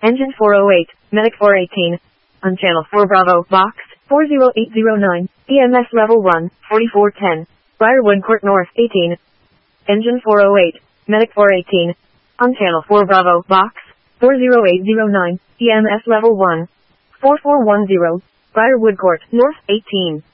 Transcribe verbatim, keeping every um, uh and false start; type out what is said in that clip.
Engine four oh eight, Medic four eighteen. On channel four Bravo, box, four oh eight oh nine, E M S level one, forty-four ten. Briarwood Court North, eighteen. Engine four oh eight, Medic four eighteen. On channel four Bravo, box, four oh eight oh nine, E M S level one, forty-four ten. Briarwood Court North, eighteen.